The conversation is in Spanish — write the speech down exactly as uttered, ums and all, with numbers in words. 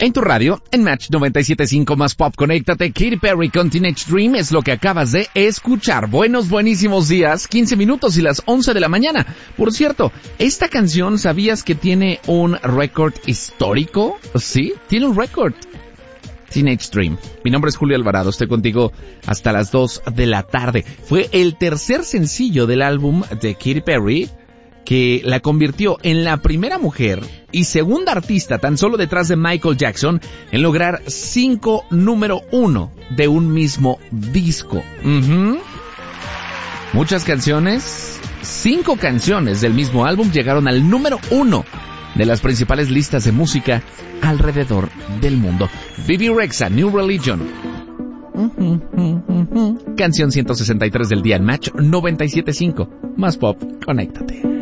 En tu radio, en Match noventa y siete punto cinco más Pop, conéctate. Katy Perry con Teenage Dream es lo que acabas de escuchar. Buenos, buenísimos días, quince minutos y las once de la mañana. Por cierto, esta canción, ¿sabías que tiene un récord histórico? ¿Sí? Tiene un récord. Teenage Dream. Mi nombre es Julio Alvarado, estoy contigo hasta las dos de la tarde. Fue el tercer sencillo del álbum de Katy Perry que la convirtió en la primera mujer y segunda artista tan solo detrás de Michael Jackson en lograr cinco número uno de un mismo disco. Uh-huh. Muchas canciones, cinco canciones del mismo álbum llegaron al número uno de las principales listas de música alrededor del mundo. Bebe Rexha, New Religion. Uh-huh, uh-huh, uh-huh. Canción ciento sesenta y tres del día en Match noventa y siete punto cinco. Más Pop, conéctate.